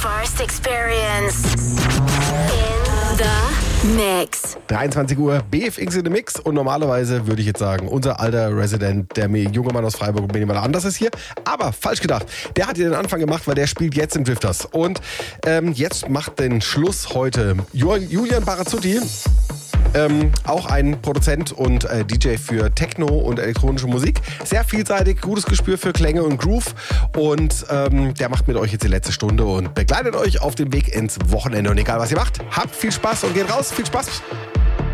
First Experience in the Mix. 23 Uhr, BFX in the Mix. Und normalerweise würde ich jetzt sagen, unser alter Resident, der junge Mann aus Freiburg, minimal anders ist hier. Aber falsch gedacht. Der hat hier den Anfang gemacht, weil der spielt jetzt in Drifters. Und jetzt macht den Schluss heute Julian Barazzutti. Auch ein Produzent und DJ für Techno und elektronische Musik. Sehr vielseitig, gutes Gespür für Klänge und Groove. Und der macht mit euch jetzt die letzte Stunde und begleitet euch auf dem Weg ins Wochenende. Und egal was ihr macht, habt viel Spaß und geht raus. Viel Spaß.